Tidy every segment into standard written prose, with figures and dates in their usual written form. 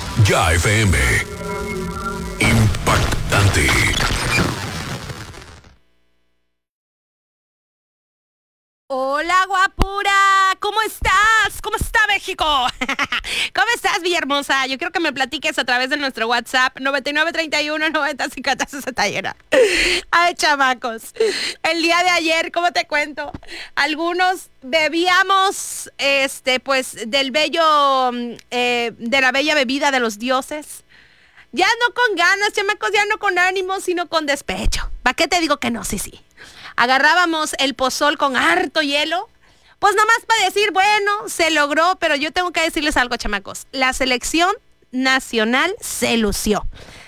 Ya FM. Impactante. Hola, guapura. ¿Cómo estás? ¿Cómo está México? ¿Cómo estás, Villahermosa? Yo quiero que me platiques a través de nuestro WhatsApp 9931-905061. Ay, chamacos. El día de ayer, ¿cómo te cuento? Algunos bebíamos, pues, del bello, de la bella bebida de los dioses. Ya no con ganas, chamacos, ya no con ánimo, sino con despecho. ¿Para qué te digo que no? Sí. Agarrábamos el pozol con harto hielo, pues nomás para decir, bueno, se logró, pero yo tengo que decirles algo, chamacos. La selección nacional se lució.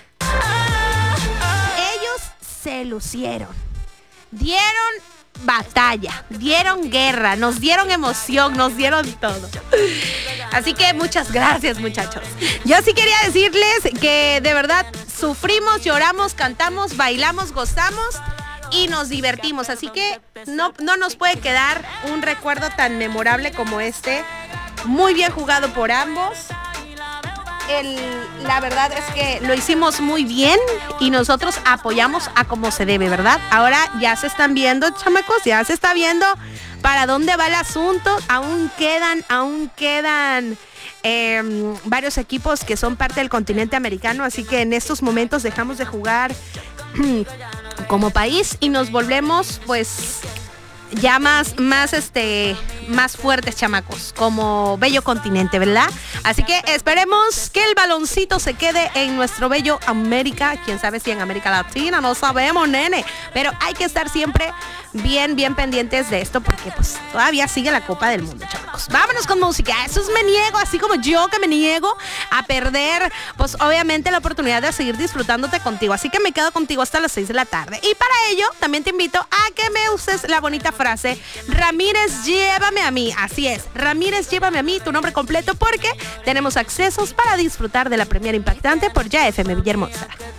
Ellos se lucieron. Dieron batalla, dieron guerra, nos dieron emoción, nos dieron todo. Así que muchas gracias, muchachos. Yo sí quería decirles que de verdad sufrimos, lloramos, cantamos, bailamos, gozamos y nos divertimos, así que no nos puede quedar un recuerdo tan memorable como este. Muy bien jugado por ambos. La verdad es que lo hicimos muy bien y nosotros apoyamos a como se debe, ¿verdad? Ahora ya se están viendo, chamacos, ya se está viendo para dónde va el asunto. Aún quedan varios equipos que son parte del continente americano, así que en estos momentos dejamos de jugar como país y nos volvemos pues ya más fuertes, chamacos, como bello continente, ¿verdad? Así que esperemos que el baloncito se quede en nuestro bello América. Quién sabe si en América Latina, no sabemos, nene. Pero hay que estar siempre bien pendientes de esto porque pues todavía sigue la Copa del Mundo, chamacos. Vámonos con música. Eso es Me Niego, así como yo que me niego a perder, pues obviamente la oportunidad de seguir disfrutándote contigo. Así que me quedo contigo hasta las 6 de la tarde. Y para ello, también te invito a que me uses la bonita frase Ramírez, llévame a mí. Así es, Ramírez, llévame a mí, tu nombre completo, porque tenemos accesos para disfrutar de la premiere impactante por Ya FM Villahermosa.